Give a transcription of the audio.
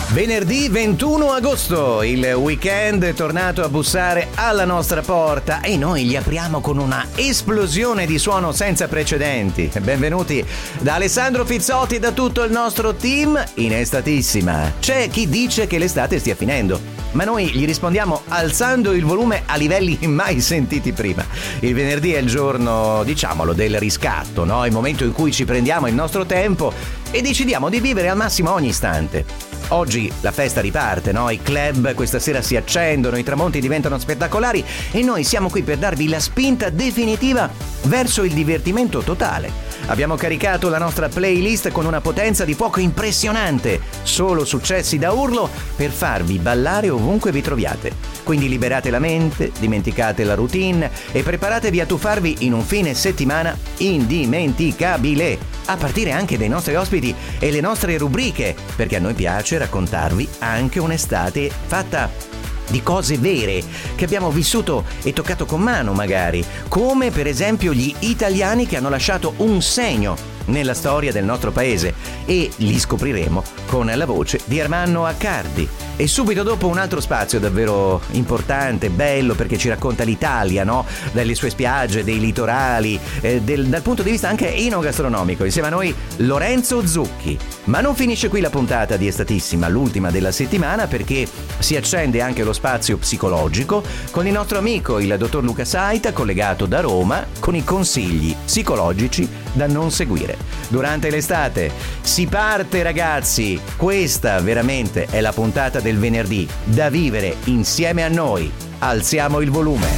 Venerdì 21 agosto, il weekend è tornato a bussare alla nostra porta e noi gli apriamo con una esplosione di suono senza precedenti. Benvenuti da Alessandro Fizzotti e da tutto il nostro team in Estatissima. C'è chi dice che l'estate stia finendo, ma noi gli rispondiamo alzando il volume a livelli mai sentiti prima. Il venerdì è il giorno, diciamolo, del riscatto, no? Il momento in cui ci prendiamo il nostro tempo e decidiamo di vivere al massimo ogni istante. Oggi la festa riparte, no? I club questa sera si accendono, i tramonti diventano spettacolari e noi siamo qui per darvi la spinta definitiva verso il divertimento totale. Abbiamo caricato la nostra playlist con una potenza di fuoco impressionante, solo successi da urlo per farvi ballare ovunque vi troviate. Quindi liberate la mente, dimenticate la routine e preparatevi a tuffarvi in un fine settimana indimenticabile, a partire anche dai nostri ospiti e le nostre rubriche, perché a noi piace raccontarvi anche un'estate fatta di cose vere che abbiamo vissuto e toccato con mano magari, come per esempio gli italiani che hanno lasciato un segno nella storia del nostro paese, e li scopriremo con la voce di Ermanno Accardi. E subito dopo un altro spazio davvero importante, bello, perché ci racconta l'Italia, no? Dalle sue spiagge, dei litorali, dal punto di vista anche enogastronomico. Insieme a noi Lorenzo Zucchi. Ma non finisce qui la puntata di Estatissima, l'ultima della settimana, perché si accende anche lo spazio psicologico con il nostro amico, il dottor Luca Saita, collegato da Roma, con i consigli psicologici da non seguire. Durante l'estate si parte, ragazzi, questa veramente è la puntata del venerdì da vivere insieme a noi. Alziamo il volume.